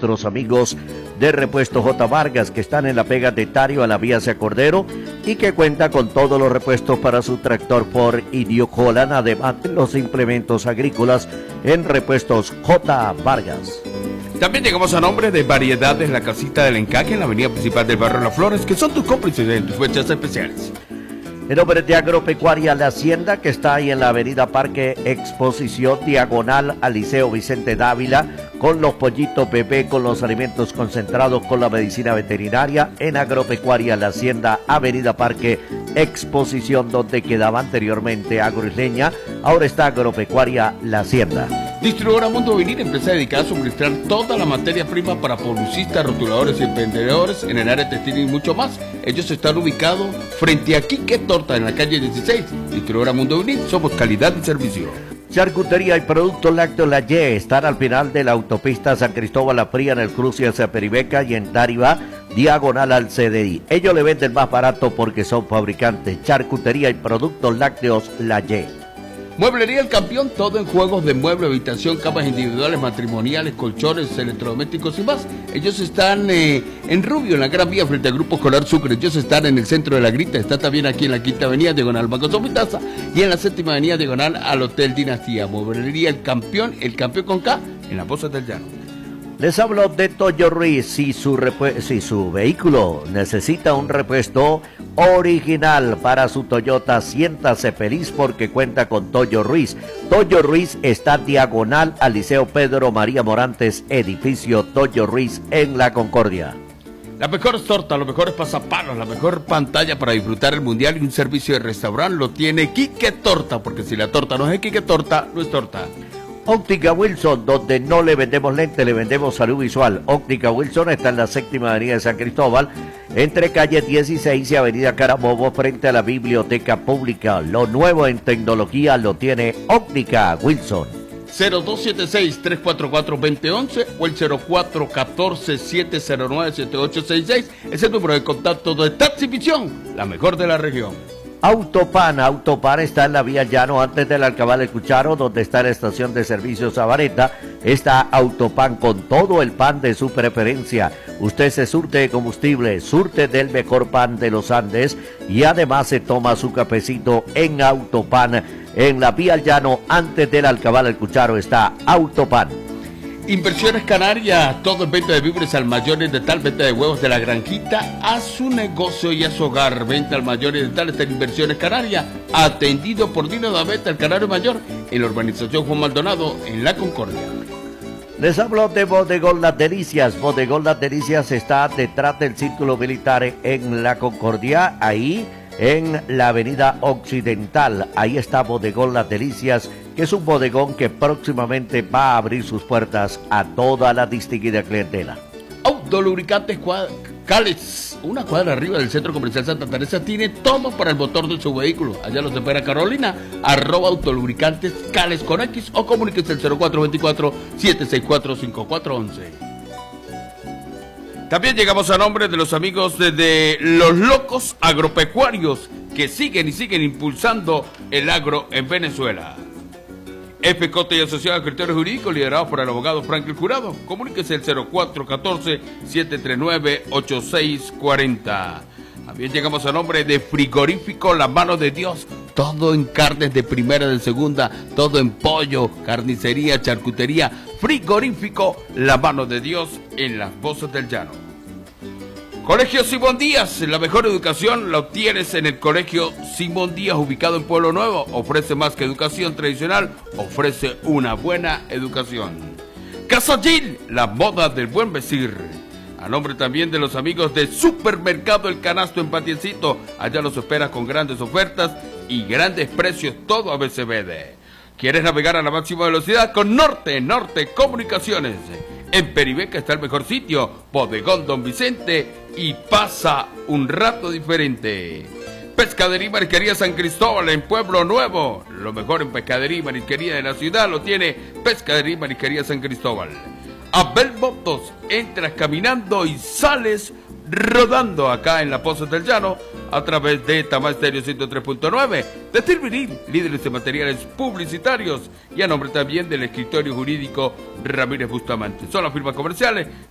nuestros amigos de Repuesto J. Vargas, que están en la pega de Tario a la vía Hacia Cordero y que cuenta con todos los repuestos para su tractor Ford y New Holland, además de los implementos agrícolas en Repuestos J. Vargas. También llegamos a nombre de Variedades La Casita del Encaje en la avenida principal del barrio Las Flores, que son tus cómplices en tus fechas especiales. En nombre de Agropecuaria La Hacienda, que está ahí en la avenida Parque Exposición, diagonal al Liceo Vicente Dávila, con los pollitos bebé, con los alimentos concentrados, con la medicina veterinaria, en Agropecuaria La Hacienda, avenida Parque Exposición, donde quedaba anteriormente Agroisleña, ahora está Agropecuaria La Hacienda. Distribuidora Mundo Vinil, empresa dedicada a suministrar toda la materia prima para publicistas, rotuladores y emprendedores en el área textil y mucho más. Ellos están ubicados frente a Quique Torta en la calle 16. Distribuidora Mundo Vinil, somos calidad y servicio. Charcutería y productos lácteos La Y están al final de la autopista San Cristóbal La Fría en el cruce hacia Peribeca y en Táriba, diagonal al CDI. Ellos le venden más barato porque son fabricantes. Charcutería y productos lácteos La Y. Mueblería El Campeón, todo en juegos de mueble, habitación, camas individuales, matrimoniales, colchones, electrodomésticos y más. Ellos están en Rubio, en la Gran Vía, frente al Grupo Escolar Sucre. Ellos están en el centro de La Grita, está también aquí en la Quinta Avenida, diagonal Banco Sopitaza, y en la Séptima Avenida, diagonal al Hotel Dinastía. Mueblería El Campeón con K, en las Pozas del Llano. Les hablo de Toyo Ruiz. Si su vehículo necesita un repuesto original para su Toyota, siéntase feliz porque cuenta con Toyo Ruiz. Toyo Ruiz está diagonal al Liceo Pedro María Morantes, edificio Toyo Ruiz en La Concordia. Las mejores tortas, los mejores pasapalos, la mejor pantalla para disfrutar el mundial y un servicio de restaurante lo tiene Quique Torta, porque si la torta no es Quique Torta, no es torta. Óptica Wilson, donde no le vendemos lentes, le vendemos salud visual. Óptica Wilson está en la Séptima Avenida de San Cristóbal, entre calle 16 y avenida Carabobo, frente a la Biblioteca Pública. Lo nuevo en tecnología lo tiene Óptica Wilson. 0276-344-2011 o el 0414-709-7866 es el número de contacto de Taxi Visión, la mejor de la región. Autopan está en la vía Llano antes del Alcabal del Cucharo, donde está la estación de servicio Sabareta. Está Autopan con todo el pan de su preferencia. Usted se surte de combustible, surte del mejor pan de los Andes y además se toma su cafecito en Autopan. En la vía Llano antes del Alcabal del Cucharo está Autopan. Inversiones Canarias, todo en venta de víveres al mayor y de tal, venta de huevos de la granjita a su negocio y a su hogar. Venta al mayor y de tal, está en Inversiones Canarias, atendido por Dino Daveta, el Canario Mayor, en la urbanización Juan Maldonado, en La Concordia. Les hablo de Bodegón Las Delicias. Bodegón Las Delicias está detrás del Círculo Militar en La Concordia, ahí en la avenida Occidental. Ahí está Bodegón Las Delicias, que es un bodegón que próximamente va a abrir sus puertas a toda la distinguida clientela. Autolubricantes Cales, una cuadra arriba del Centro Comercial Santa Teresa, tiene todo para el motor de su vehículo. Allá los espera Carolina, @autolubricantes Cales con X, o comuníquese al 0424-764-5411. También llegamos a nombre de los amigos de Los Locos Agropecuarios, que siguen impulsando el agro en Venezuela. FCOTE y Asociados de Criterios Jurídicos, liderados por el abogado Franklin Jurado. Comuníquese al 0414-739-8640. También llegamos a nombre de Frigorífico La Mano de Dios. Todo en carnes de primera, de segunda, todo en pollo, carnicería, charcutería. Frigorífico La Mano de Dios en las Pozas del Llano. Colegio Simón Díaz, la mejor educación la obtienes en el Colegio Simón Díaz, ubicado en Pueblo Nuevo. Ofrece más que educación tradicional, ofrece una buena educación. Casa Gil, la moda del buen vestir. A nombre también de los amigos de Supermercado El Canasto en Patiecito, allá los espera con grandes ofertas y grandes precios, todo ABCBD. ¿Quieres navegar a la máxima velocidad? Con Norte Comunicaciones. En Peribeca está el mejor sitio, Bodegón Don Vicente, y pasa un rato diferente. Pescadería y Marisquería San Cristóbal en Pueblo Nuevo. Lo mejor en pescadería y marisquería de la ciudad lo tiene Pescadería y Marisquería San Cristóbal. Abel Motos, entras caminando y sales rodando acá en la Pozas del Llano a través de Tamar Stereo 103.9, de Tilviril, líderes de materiales publicitarios, y a nombre también del escritorio jurídico Ramírez Bustamante. Son las firmas comerciales